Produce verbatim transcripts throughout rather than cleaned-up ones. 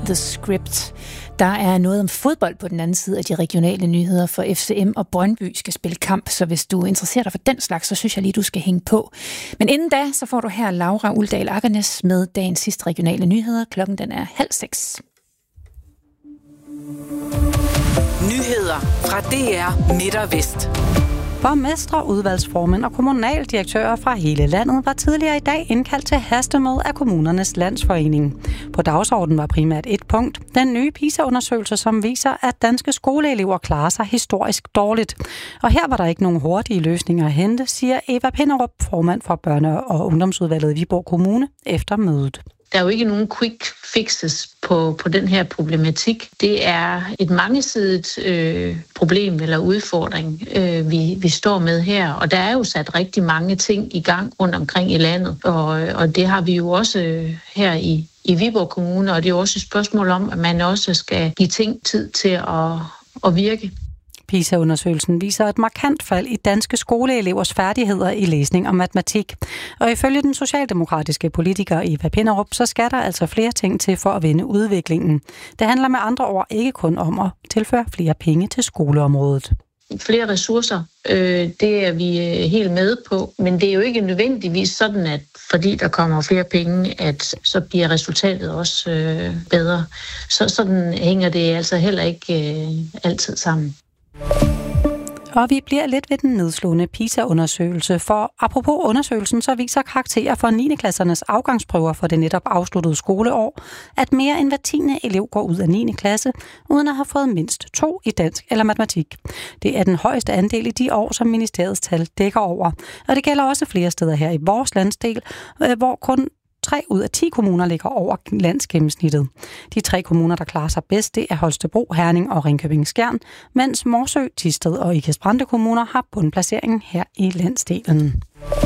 The Script. Der er noget om fodbold på den anden side af de regionale nyheder, for F C M og Brøndby skal spille kamp, så hvis du interesserer dig for den slags, så synes jeg lige, du skal hænge på. Men inden da, så får du her Laura Uldal Akernes med dagens sidste regionale nyheder. Klokken den er halv seks. Nyheder fra D R Midt og Vest. Borgmestre, udvalgsformænd og kommunaldirektører fra hele landet var tidligere i dag indkaldt til hastemøde af Kommunernes Landsforening. På dagsordenen var primært et punkt, den nye PISA-undersøgelse, som viser, at danske skoleelever klarer sig historisk dårligt. Og her var der ikke nogen hurtige løsninger at hente, siger Eva Pinderup, formand for Børne- og Ungdomsudvalget i Viborg Kommune, efter mødet. Der er jo ikke nogen quick fixes på, på den her problematik. Det er et mangesidigt øh, problem eller udfordring, øh, vi, vi står med her. Og der er jo sat rigtig mange ting i gang rundt omkring i landet. Og, og det har vi jo også øh, her i, i Viborg Kommune. Og det er jo også et spørgsmål om, at man også skal give ting tid til at, at virke. PISA-undersøgelsen viser et markant fald i danske skoleelevers færdigheder i læsning og matematik. Og ifølge den socialdemokratiske politiker Eva Pinderup, så skal der altså flere ting til for at vende udviklingen. Det handler med andre ord ikke kun om at tilføre flere penge til skoleområdet. Flere ressourcer, øh, det er vi helt med på, men det er jo ikke nødvendigvis sådan, at fordi der kommer flere penge, at så bliver resultatet også øh, bedre. Så sådan hænger det altså heller ikke øh, altid sammen. Og vi bliver lidt ved den nedslående PISA-undersøgelse, for apropos undersøgelsen, så viser karakterer for niende klassernes afgangsprøver for det netop afsluttede skoleår, at mere end hver tiende elev går ud af niende klasse, uden at have fået mindst to i dansk eller matematik. Det er den højeste andel i de år, som ministeriets tal dækker over. Og det gælder også flere steder her i vores landsdel, hvor kun tre ud af ti kommuner ligger over landsgennemsnittet. De tre kommuner, der klarer sig bedst, det er Holstebro, Herning og Ringkøbing-Skjern, mens Morsø, Thisted og Ikast-Brande kommuner har bundplaceringen her i landsdelen.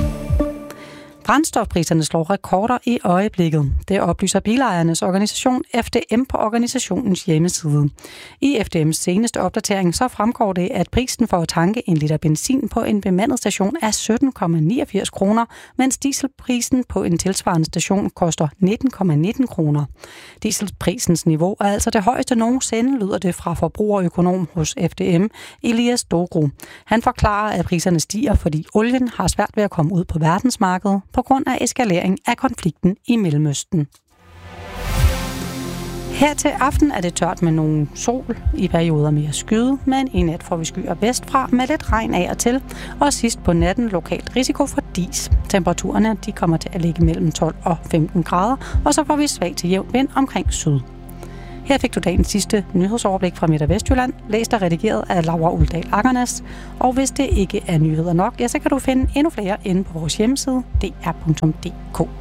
Brændstofpriserne slår rekorder i øjeblikket. Det oplyser bilejernes organisation F D M på organisationens hjemmeside. I F D M's seneste opdatering så fremgår det, at prisen for at tanke en liter benzin på en bemandet station er sytten komma niogfirs kroner, mens dieselprisen på en tilsvarende station koster nitten komma nitten kroner. Dieselprisens niveau er altså det højeste nogensinde, lyder det fra forbrugerøkonom hos F D M, Elias Dogro. Han forklarer, at priserne stiger, fordi olien har svært ved at komme ud på verdensmarkedet på grund af eskalering af konflikten i Mellemøsten. Her til aften er det tørt med nogle sol, i perioder mere skyde, men i nat får vi skyer vestfra med lidt regn af og til, og sidst på natten lokalt risiko for dis. Temperaturerne de kommer til at ligge mellem tolv og femten grader, og så får vi svag til jævn vind omkring syd. Her fik du dagens sidste nyhedsoverblik fra Midt- og Vestjylland, læst og redigeret af Laura Uldal Akernes. Og hvis det ikke er nyheder nok, ja, så kan du finde endnu flere inde på vores hjemmeside d r punktum d k.